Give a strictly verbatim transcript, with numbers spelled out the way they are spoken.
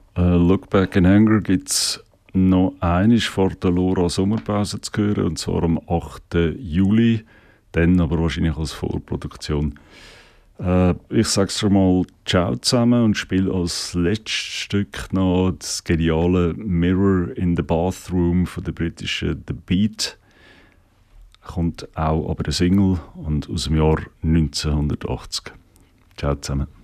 Äh, Look Back in Anger gibt es noch einiges vor der Lora Sommerpause zu hören, und zwar am achten Juli, dann aber wahrscheinlich als Vorproduktion. Äh, ich sage schon mal Ciao zusammen und spiele als letztes Stück noch das geniale Mirror in the Bathroom von der britischen The Beat. Kommt auch aber eine Single und aus dem Jahr neunzehnhundertachtzig. Ciao zusammen.